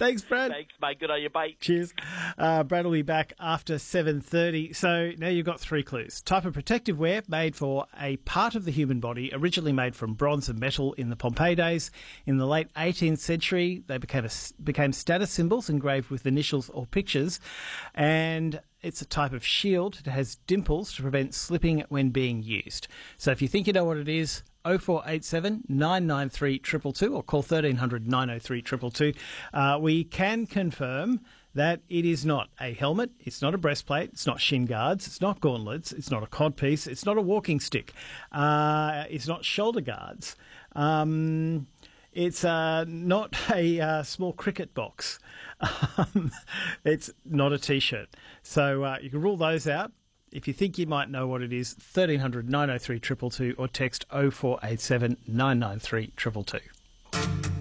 Thanks, Brad. Thanks, mate. Good on you, mate. Cheers. Brad will be back after 7:30. So now you've got 3 clues. Type of protective wear made for a part of the human body, originally made from bronze and metal in the Pompeii days. In the late 18th century, they became status symbols engraved with initials or pictures. And it's a type of shield. It has dimples to prevent slipping when being used. So if you think you know what it is, 0487 993 222 or call 1300 903 222. We can confirm that it is not a helmet, it's not a breastplate, it's not shin guards, it's not gauntlets, it's not a codpiece, it's not a walking stick, it's not shoulder guards, it's not a small cricket box, it's not a T-shirt. So you can rule those out. If you think you might know what it is, 1300 903 222 or text 0487 993 222.